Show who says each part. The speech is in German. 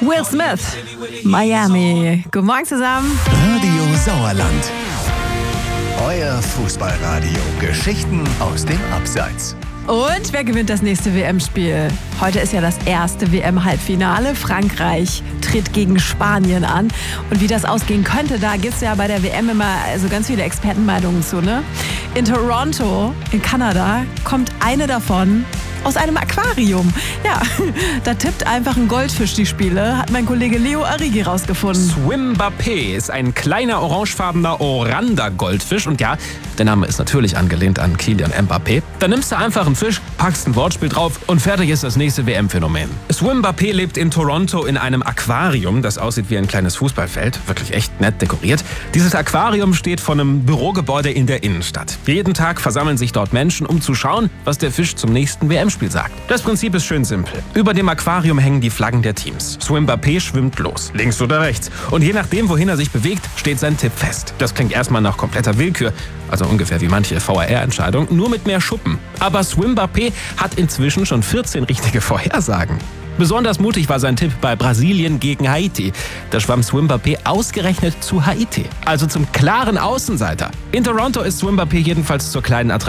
Speaker 1: Will Smith, Miami. Guten Morgen zusammen.
Speaker 2: Radio Sauerland. Euer Fußballradio. Geschichten aus dem Abseits.
Speaker 1: Und wer gewinnt das nächste WM-Spiel? Heute ist ja das erste WM-Halbfinale. Frankreich tritt gegen Spanien an. Und wie das ausgehen könnte, da gibt es ja bei der WM immer ganz viele Expertenmeinungen zu, ne? In Toronto, in Kanada, kommt eine davon aus einem Aquarium. Ja, da tippt einfach ein Goldfisch die Spiele, hat mein Kollege Leo Arrighi rausgefunden.
Speaker 3: Swimbappé ist ein kleiner orangefarbener Oranda-Goldfisch. Und ja, der Name ist natürlich angelehnt an Kylian Mbappé. Da nimmst du einfach einen Fisch, packst ein Wortspiel drauf und fertig ist das nächste WM-Phänomen. Swimbappé lebt in Toronto in einem Aquarium, das aussieht wie ein kleines Fußballfeld. Wirklich echt nett dekoriert. Dieses Aquarium steht vor einem Bürogebäude in der Innenstadt. Jeden Tag versammeln sich dort Menschen, um zu schauen, was der Fisch zum nächsten WM-Spiel sagt. Das Prinzip ist schön simpel. Über dem Aquarium hängen die Flaggen der Teams. Swimbappé schwimmt los, links oder rechts. Und je nachdem, wohin er sich bewegt, steht sein Tipp fest. Das klingt erstmal nach kompletter Willkür, also ungefähr wie manche VAR-Entscheidung, nur mit mehr Schuppen. Aber Swimbappé hat inzwischen schon 14 richtige Vorhersagen. Besonders mutig war sein Tipp bei Brasilien gegen Haiti. Da schwamm Swimbappé ausgerechnet zu Haiti, also zum klaren Außenseiter. In Toronto ist Swimbappé jedenfalls zur kleinen Attraktion